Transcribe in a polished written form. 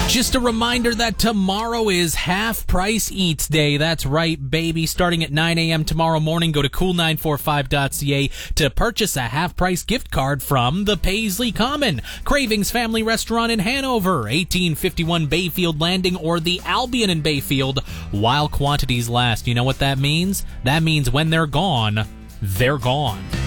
Just a reminder that tomorrow is Half Price Eats Day. That's right, baby. Starting at 9 a.m. tomorrow morning, go to cool945.ca to purchase a half-price gift card from the Paisley Common, Cravings Family Restaurant in Hanover, 1851 Bayfield Landing, or the Albion in Bayfield, while quantities last. You know what that means? That means when they're gone, they're gone.